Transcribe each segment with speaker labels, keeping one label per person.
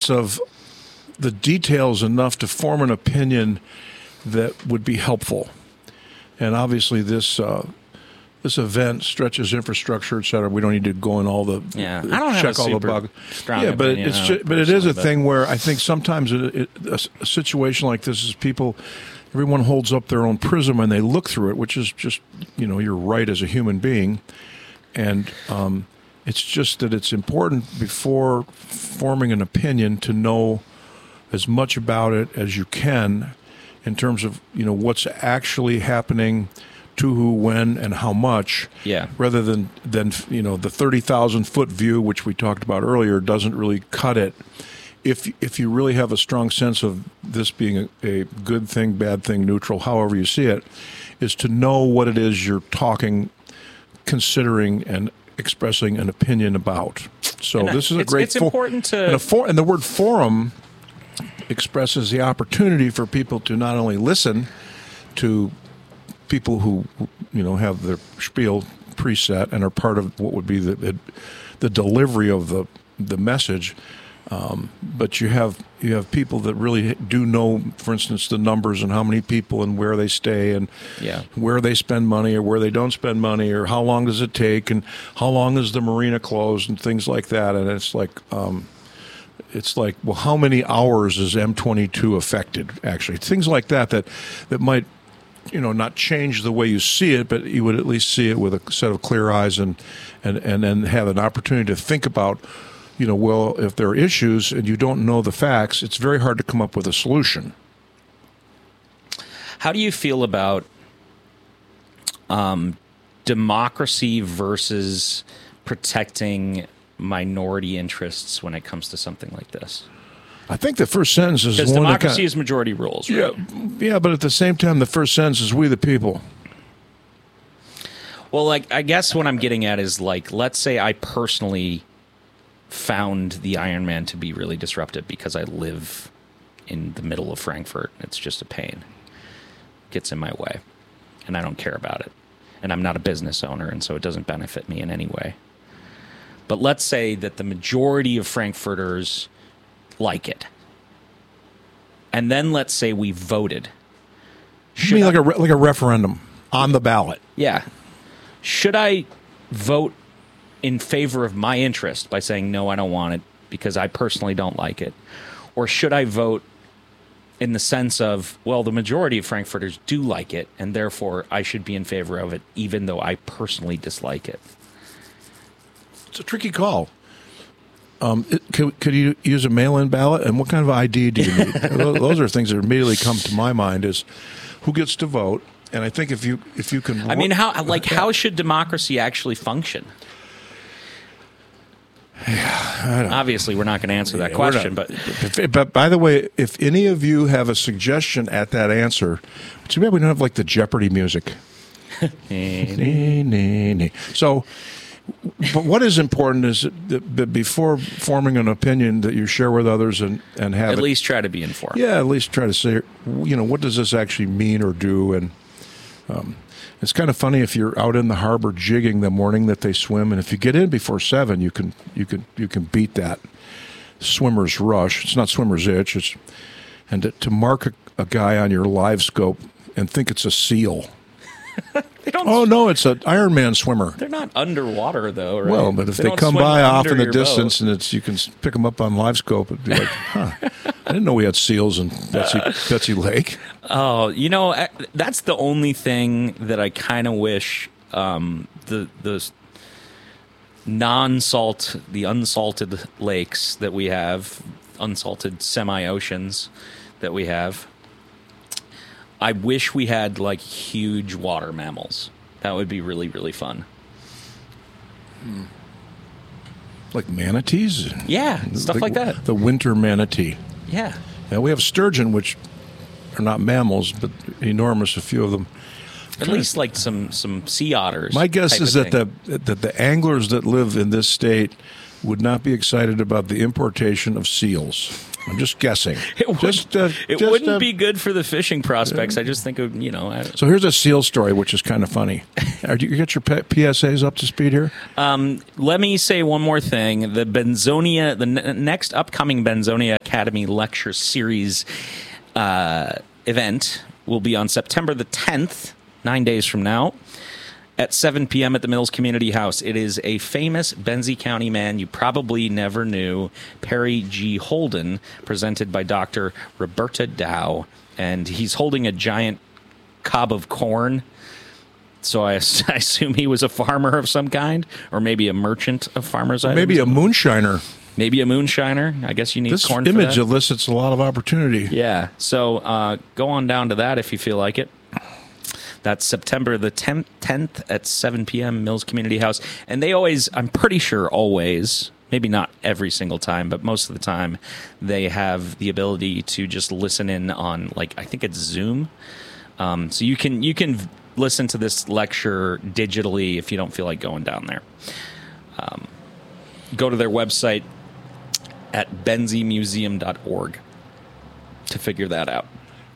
Speaker 1: sense of the details enough to form an opinion that would be helpful. And obviously this event stretches infrastructure, et cetera. We don't need to go in all the
Speaker 2: I don't have
Speaker 1: check
Speaker 2: a
Speaker 1: all the
Speaker 2: super
Speaker 1: bugs.
Speaker 2: strong
Speaker 1: Yeah, but
Speaker 2: opinion
Speaker 1: it's
Speaker 2: on
Speaker 1: just,
Speaker 2: it
Speaker 1: but it is a
Speaker 2: personally,
Speaker 1: thing where I think sometimes a situation like this is everyone holds up their own prism and they look through it, which is just, you're right as a human being. And it's just that it's important before forming an opinion to know as much about it as you can in terms of, what's actually happening, to who, when, and how much.
Speaker 2: Yeah.
Speaker 1: Rather than the 30,000-foot view, which we talked about earlier, doesn't really cut it. If you really have a strong sense of this being a good thing, bad thing, neutral, however you see it, is to know what it is you're talking, considering, and expressing an opinion about. So this is a great.
Speaker 2: It's important to.
Speaker 1: And the word forum expresses the opportunity for people to not only listen to people who have their spiel preset and are part of what would be the delivery of the message, but you have people that really do know, for instance, the numbers and how many people and where they stay and where they spend money or where they don't spend money or how long does it take and how long is the marina closed and things like that. And it's like, well, how many hours is M22 affected? Actually, things like that might not change the way you see it, but you would at least see it with a set of clear eyes and then have an opportunity to think about. Well, if there are issues and you don't know the facts, it's very hard to come up with a solution.
Speaker 2: How do you feel about democracy versus protecting minority interests when it comes to something like this?
Speaker 1: I think the first sentence is
Speaker 2: because democracy is majority rules, right?
Speaker 1: Yeah, but at the same time, the first sentence is "we the people."
Speaker 2: Well, I guess what I'm getting at is let's say I personally found the Ironman to be really disruptive because I live in the middle of Frankfurt. It's just a pain. It gets in my way, and I don't care about it. And I'm not a business owner, and so it doesn't benefit me in any way. But let's say that the majority of Frankfurters like it. And then let's say we voted.
Speaker 1: You mean like a referendum on the ballot?
Speaker 2: Yeah. Should I vote in favor of my interest by saying, no, I don't want it because I personally don't like it? Or should I vote in the sense of, well, the majority of Frankfurters do like it, and therefore I should be in favor of it, even though I personally dislike it?
Speaker 1: It's a tricky call. Could you use a mail-in ballot? And what kind of ID do you need? Those are things that immediately come to my mind is who gets to vote. And I think if you can...
Speaker 2: I mean, how should democracy actually function? Obviously, we're not going to answer that question,
Speaker 1: but by the way, if any of you have a suggestion at that answer, too bad we don't have the Jeopardy music. So, but what is important is that before forming an opinion that you share with others and have
Speaker 2: at least try to be informed.
Speaker 1: Yeah, at least try to say, what does this actually mean or do? And it's kind of funny if you're out in the harbor jigging the morning that they swim, and if you get in before 7, you can beat that swimmer's rush. It's not swimmer's itch. And to mark a guy on your live scope and think it's a seal. Oh no, it's an Ironman swimmer.
Speaker 2: They're not underwater though, right?
Speaker 1: Well, but if they come by off in the distance and you can pick them up on live scope, it'd be like, I didn't know we had seals in Betsy Lake.
Speaker 2: Oh, that's the only thing that I kind of wish the the unsalted lakes that we have, unsalted semi-oceans that we have. I wish we had huge water mammals. That would be really, really fun.
Speaker 1: Like manatees?
Speaker 2: Yeah, stuff like that.
Speaker 1: The winter manatee.
Speaker 2: Yeah.
Speaker 1: And we have sturgeon, which are not mammals, but enormous, a few of them.
Speaker 2: At least some sea otters.
Speaker 1: My guess is that the anglers that live in this state would not be excited about the importation of seals. I'm just guessing.
Speaker 2: It wouldn't be good for the fishing prospects. I just think,
Speaker 1: So here's a seal story, which is kind of funny. You get your PSAs up to speed here?
Speaker 2: Let me say one more thing. The next upcoming Benzonia Academy Lecture Series event will be on September the 10th, 9 days from now, at 7 p.m. at the Mills Community House. It is a famous Benzie County man you probably never knew, Perry G. Holden, presented by Dr. Roberta Dow. And he's holding a giant cob of corn. So I assume he was a farmer of some kind, or maybe a merchant of farmers' items.
Speaker 1: Maybe a moonshiner.
Speaker 2: Maybe a moonshiner. I guess you need
Speaker 1: This
Speaker 2: corn for
Speaker 1: image
Speaker 2: that.
Speaker 1: elicits a lot of opportunity.
Speaker 2: Yeah. So go on down to that if you feel like it. That's September the 10th at 7 p.m. Mills Community House. And they always, I'm pretty sure always, maybe not every single time, but most of the time, they have the ability to just listen in on, like, I think it's Zoom. So you can listen to this lecture digitally if you don't feel like going down there. Go to their website at benziemuseum.org to figure that out.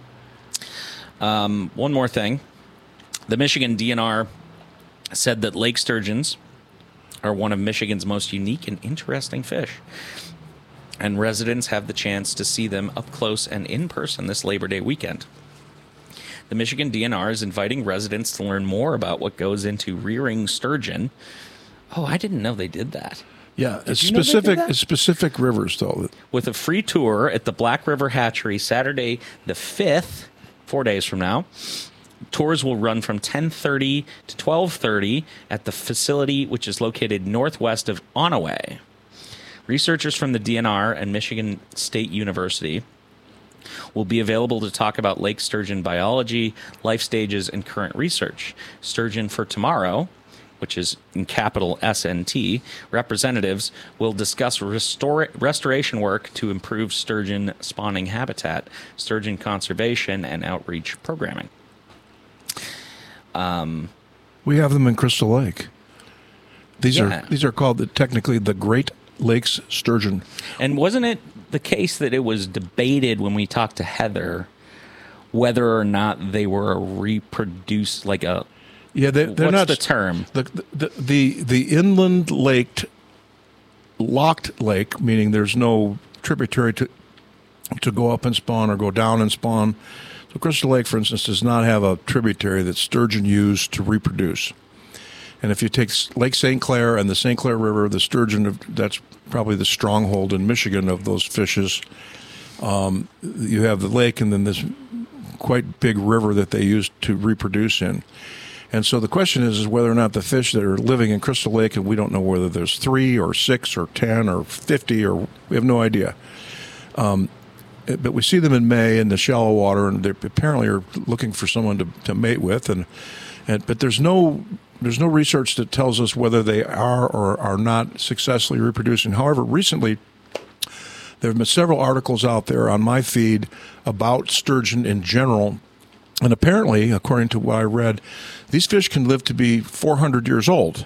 Speaker 2: One more thing. The Michigan DNR said that lake sturgeons are one of Michigan's most unique and interesting fish. And residents have the chance to see them up close and in person this Labor Day weekend. The Michigan DNR is inviting residents to learn more about what goes into rearing sturgeon. Oh, I didn't know they did that.
Speaker 1: Yeah, it's
Speaker 2: you know they did that?
Speaker 1: specific rivers, though.
Speaker 2: With a free tour at the Black River Hatchery Saturday the 5th, 4 days from now. Tours will run from 10:30 to 12:30 at the facility, which is located northwest of Onaway. Researchers from the DNR and Michigan State University will be available to talk about lake sturgeon biology, life stages, and current research. Sturgeon for Tomorrow, which is in capital SNT, representatives will discuss restoration work to improve sturgeon spawning habitat, sturgeon conservation, and outreach programming.
Speaker 1: We have them in Crystal Lake. These
Speaker 2: Yeah.
Speaker 1: are called technically the Great Lakes sturgeon.
Speaker 2: And wasn't it the case that it was debated when we talked to Heather whether or not they were a reproduce, like a...
Speaker 1: Yeah, they're
Speaker 2: what's
Speaker 1: not
Speaker 2: the term?
Speaker 1: The inland locked lake, meaning there's no tributary to go up and spawn or go down and spawn. So Crystal Lake, for instance, does not have a tributary that sturgeon use to reproduce. And if you take Lake St. Clair and the St. Clair River, the sturgeon, that's probably the stronghold in Michigan of those fishes. You have the lake and then this quite big river that they use to reproduce in. And so the question is whether or not the fish that are living in Crystal Lake, and we don't know whether there's 3 or 6 or 10 or 50, or we have no idea. But we see them in May in the shallow water, and they apparently are looking for someone to mate with. But there's no research that tells us whether they are or are not successfully reproducing. However, recently there have been several articles out there on my feed about sturgeon in general. And apparently, according to what I read, these fish can live to be 400 years old.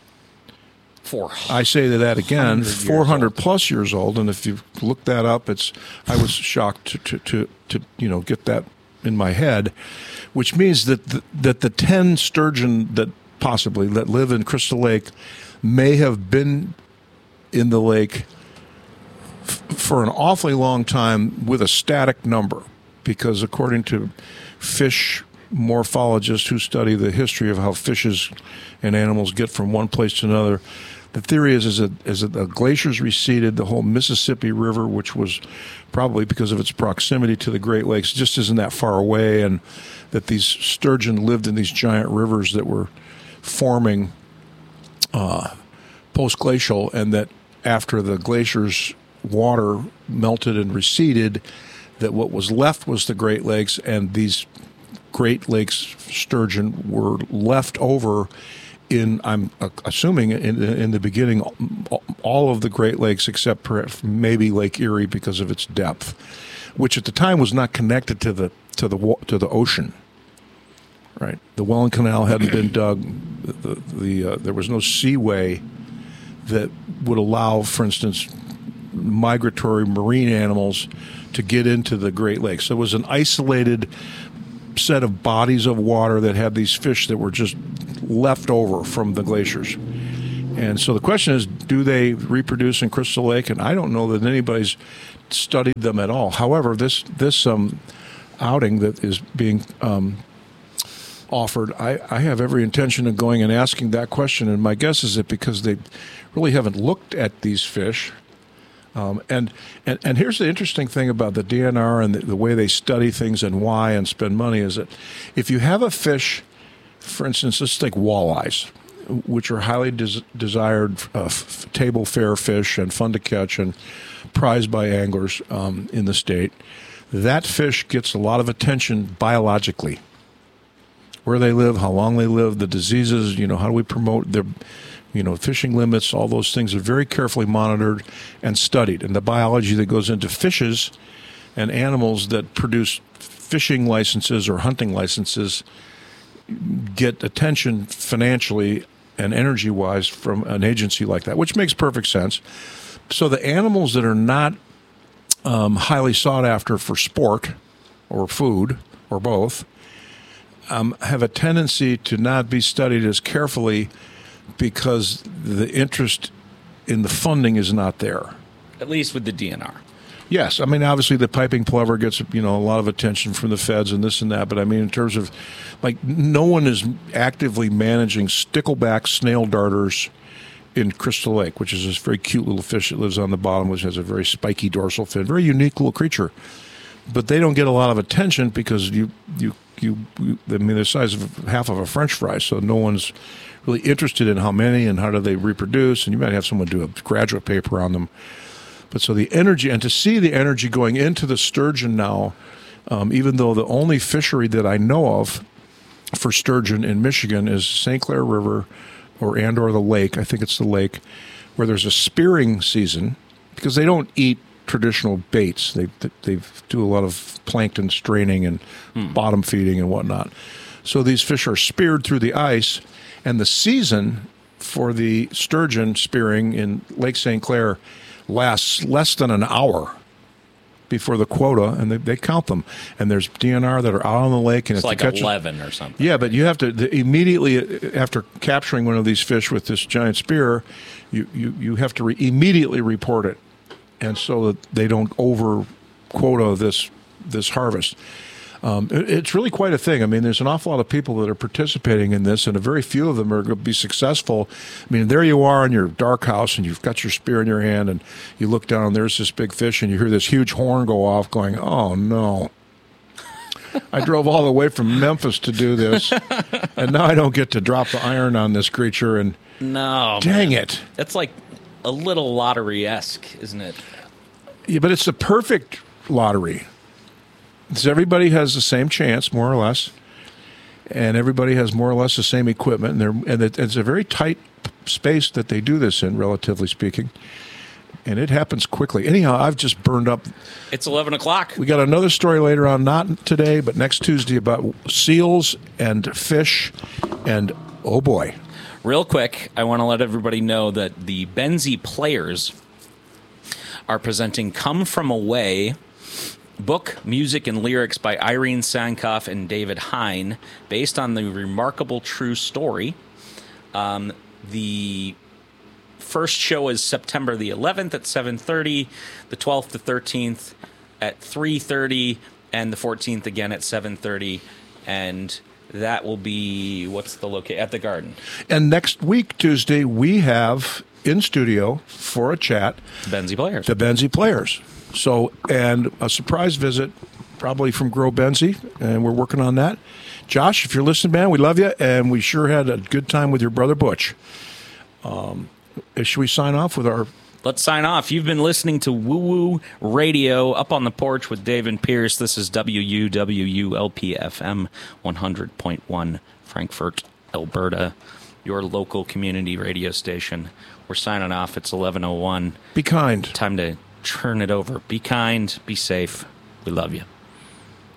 Speaker 2: 400.
Speaker 1: I say that again,
Speaker 2: years
Speaker 1: 400
Speaker 2: old.
Speaker 1: plus years old. And if you look that up, I was shocked to get that in my head, which means that the 10 sturgeon that live in Crystal Lake may have been in the lake for an awfully long time with a static number, because according to fish morphologists who study the history of how fishes and animals get from one place to another, the theory is that the glaciers receded, the whole Mississippi River, which was probably because of its proximity to the Great Lakes, just isn't that far away, and that these sturgeon lived in these giant rivers that were forming post-glacial, and that after the glaciers' water melted and receded, that what was left was the Great Lakes, and these Great Lakes sturgeon were left over in, I'm assuming, in the beginning, all of the Great Lakes except perhaps maybe Lake Erie because of its depth, which at the time was not connected to the ocean. Right, the Welland Canal hadn't been dug. There was no seaway that would allow, for instance, migratory marine animals to get into the Great Lakes. So it was an isolated set of bodies of water that had these fish that were just left over from the glaciers. And so the question is, do they reproduce in Crystal Lake? And I don't know that anybody's studied them at all. However, this outing that is being offered, I have every intention of going and asking that question. And my guess is that because they really haven't looked at these fish. And here's the interesting thing about the DNR and the way they study things and why and spend money is that if you have a fish, for instance, let's take walleyes, which are highly desired table fare fish and fun to catch and prized by anglers in the state, that fish gets a lot of attention biologically. Where they live, how long they live, the diseases, how do we promote their, fishing limits, all those things are very carefully monitored and studied. And the biology that goes into fishes and animals that produce fishing licenses or hunting licenses get attention financially and energy-wise from an agency like that, which makes perfect sense. So the animals that are not highly sought after for sport or food or both have a tendency to not be studied as carefully because the interest in the funding is not there.
Speaker 2: At least with the DNR.
Speaker 1: Yes, I mean, obviously the piping plover gets, a lot of attention from the feds and this and that, but I mean, in terms of, no one is actively managing stickleback snail darters in Crystal Lake, which is this very cute little fish that lives on the bottom, which has a very spiky dorsal fin, very unique little creature. But they don't get a lot of attention because they're the size of half of a French fry, so no one's really interested in how many and how do they reproduce, and you might have someone do a graduate paper on them. But so the energy, and to see the energy going into the sturgeon now, even though the only fishery that I know of for sturgeon in Michigan is St. Clair River or the lake, I think it's the lake, where there's a spearing season, because they don't eat traditional baits. They do a lot of plankton straining and bottom feeding and whatnot. So these fish are speared through the ice, and the season for the sturgeon spearing in Lake St. Clair lasts less than an hour before the quota, and they count them. And there's DNR that are out on the lake. And
Speaker 2: it's like 11 or something.
Speaker 1: Yeah, but you have to immediately, after capturing one of these fish with this giant spear, you have to immediately report it, and so that they don't over quota this harvest. It's really quite a thing. I mean, there's an awful lot of people that are participating in this, and a very few of them are going to be successful. I mean, there you are in your dark house, and you've got your spear in your hand, and you look down, and there's this big fish, and you hear this huge horn go off going, oh, no. I drove all the way from Memphis to do this, and now I don't get to drop the iron on this creature, and
Speaker 2: no,
Speaker 1: dang it.
Speaker 2: That's like a little lottery-esque, isn't it?
Speaker 1: Yeah, but it's the perfect lottery. So everybody has the same chance, more or less, and everybody has more or less the same equipment, and it's a very tight space that they do this in, relatively speaking, and it happens quickly. Anyhow, I've just burned up.
Speaker 2: It's 11 o'clock.
Speaker 1: We got another story later on, not today, but next Tuesday, about seals and fish, and oh boy.
Speaker 2: Real quick, I want to let everybody know that the Benzie Players are presenting Come From Away, book, music, and lyrics by Irene Sankoff and David Hine, based on the remarkable true story. The first show is September the 11th at 7:30, the 12th to 13th at 3:30, and the 14th again at 7:30, and that will be, what's the location? At the Garden.
Speaker 1: And next week, Tuesday, we have in studio for a chat the Benzie Players. So, and a surprise visit, probably from Grow Benzie, and we're working on that. Josh, if you're listening, man, we love you, and we sure had a good time with your brother Butch. Should we sign off with our...
Speaker 2: Let's sign off. You've been listening to Woo Woo Radio, Up on the Porch with Dave and Pierce. This is WUWLP-FM 100.1, Frankfurt, Alberta, your local community radio station. We're signing off. It's 11:01.
Speaker 1: Be kind.
Speaker 2: Time to turn it over. Be kind. Be safe. We love you.